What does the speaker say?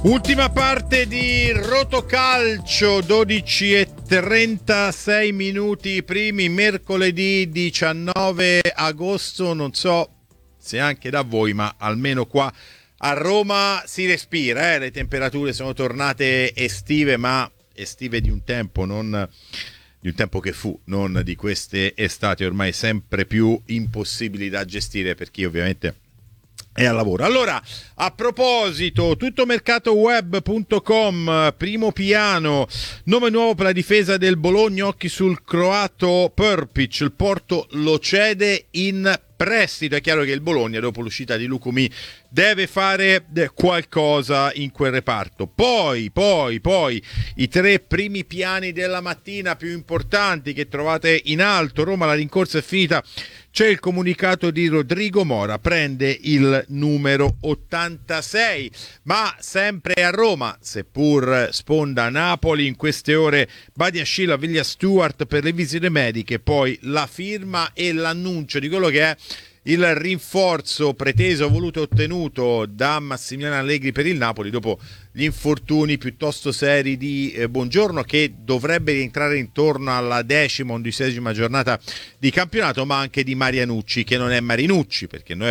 Ultima parte di Rotocalcio, 12:36 minuti primi, mercoledì 19 agosto. Non so se anche da voi, ma almeno qua a Roma si respira, le temperature sono tornate estive, ma estive di un tempo, non di un tempo che fu, non di queste estati ormai sempre più impossibili da gestire per chi ovviamente è al lavoro. Allora, a proposito, tuttomercatoweb.com, primo piano, nome nuovo per la difesa del Bologna, occhi sul croato Prpić, il Porto lo cede in prestito. È chiaro che il Bologna, dopo l'uscita di Lukumi, deve fare qualcosa in quel reparto. Poi i tre primi piani della mattina più importanti che trovate in alto. Roma, la rincorsa è finita. C'è il comunicato di Rodrigo Mora, prende il numero 86, ma sempre a Roma, seppur sponda Napoli, in queste ore Badiashile, Viglia Stewart per le visite mediche, poi la firma e l'annuncio di quello che è il rinforzo preteso, voluto e ottenuto da Massimiliano Allegri per il Napoli dopo gli infortuni piuttosto seri di Buongiorno, che dovrebbe rientrare intorno alla 10ª, 11ª giornata di campionato, ma anche di Marianucci, che non è Marinucci, perché noi